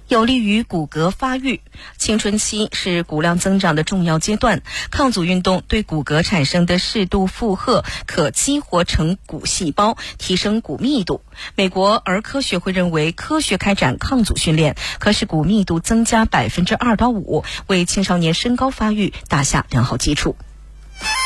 有利于骨骼发育。青春期是骨量增长的重要阶段，抗阻运动对骨骼产生的适度负荷可激活成骨细胞，提升骨密度。美国儿科学会认为，科学开展抗阻训练可使骨密度增加2%到5%，为青少年身高发育打下良好基础。